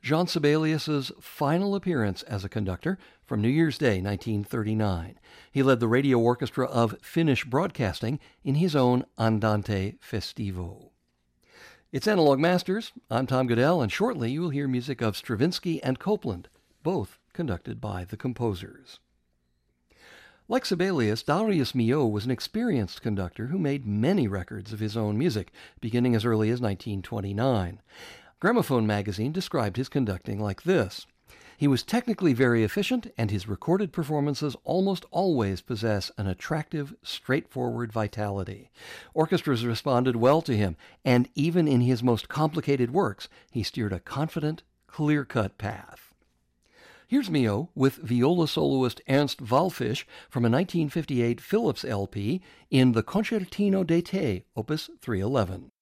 Jean Sibelius's final appearance as a conductor from New Year's Day, 1939. He led the radio orchestra of Finnish Broadcasting in his own Andante Festivo. It's Analog Masters. I'm Tom Goodell, and shortly you will hear music of Stravinsky and Copland, both conducted by the composers. Like Sibelius, Darius Milhaud was an experienced conductor who made many records of his own music, beginning as early as 1929. Gramophone magazine described his conducting like this: "He was technically very efficient, and his recorded performances almost always possess an attractive, straightforward vitality. Orchestras responded well to him, and even in his most complicated works, he steered a confident, clear-cut path." Here's Milhaud with viola soloist Ernst Wallfisch from a 1958 Philips LP in the Concertino d'été, Opus 311.